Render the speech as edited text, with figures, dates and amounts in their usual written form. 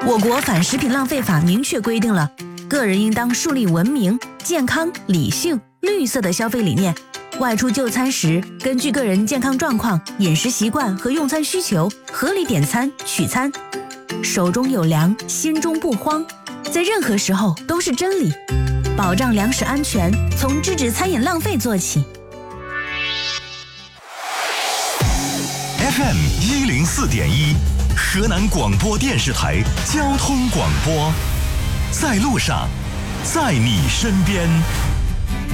我国反食品浪费法明确规定了，个人应当树立文明、健康、理性、绿色的消费理念。外出就餐时，根据个人健康状况、饮食习惯和用餐需求，合理点餐取餐。手中有粮，心中不慌，在任何时候都是真理。保障粮食安全，从制止餐饮浪费做起。 FM 104.1，河南广播电视台交通广播，在路上，在你身边。